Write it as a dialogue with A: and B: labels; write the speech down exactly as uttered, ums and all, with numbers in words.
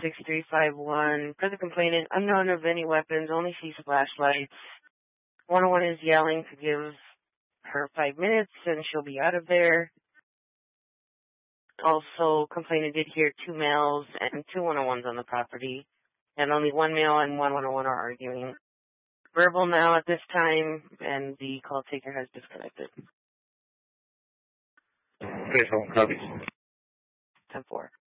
A: six three five one. For the complainant, unknown of any weapons, only sees flashlights. one oh one is yelling to give her five minutes and she'll be out of there. Also, complainant did hear two males and two one oh ones on the property, and only one male and one one oh one are arguing. Verbal now at this time, and the call taker has disconnected.
B: Okay, so copy.
A: ten four.